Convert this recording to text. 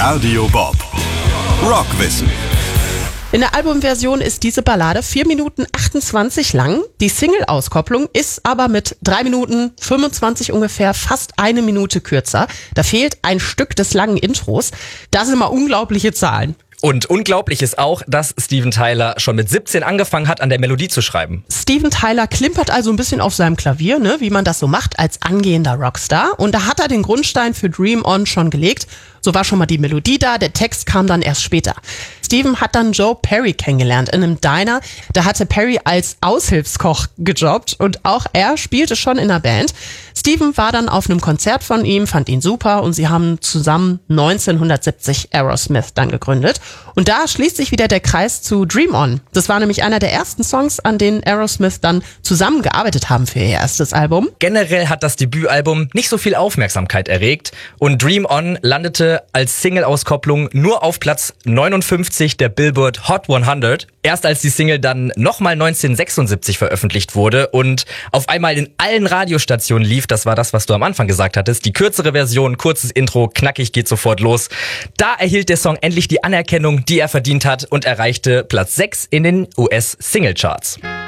Radio Bob. Rockwissen. In der Albumversion ist diese Ballade 4 Minuten 28 lang. Die Single-Auskopplung ist aber mit 3 Minuten 25 ungefähr fast 1 Minute kürzer. Da fehlt ein Stück des langen Intros. Das sind mal unglaubliche Zahlen. Und unglaublich ist auch, dass Steven Tyler schon mit 17 angefangen hat, an der Melodie zu schreiben. Steven Tyler klimpert also ein bisschen auf seinem Klavier, ne, wie man das so macht als angehender Rockstar. Und da hat er den Grundstein für Dream On schon gelegt. So war schon mal die Melodie da, der Text kam dann erst später. Steven hat dann Joe Perry kennengelernt in einem Diner. Da hatte Perry als Aushilfskoch gejobbt und auch er spielte schon in der Band. Steven war dann auf einem Konzert von ihm, fand ihn super und sie haben zusammen 1970 Aerosmith dann gegründet. Und da schließt sich wieder der Kreis zu Dream On. Das war nämlich einer der ersten Songs, an denen Aerosmith dann zusammengearbeitet haben für ihr erstes Album. Generell hat das Debütalbum nicht so viel Aufmerksamkeit erregt und Dream On landete als Single-Auskopplung nur auf Platz 59 der Billboard Hot 100. Erst als die Single dann nochmal 1976 veröffentlicht wurde und auf einmal in allen Radiostationen lief, das war das, was du am Anfang gesagt hattest, die kürzere Version, kurzes Intro, knackig geht sofort los. Da erhielt der Song endlich die Anerkennung, die er verdient hat und erreichte Platz 6 in den US-Singlecharts.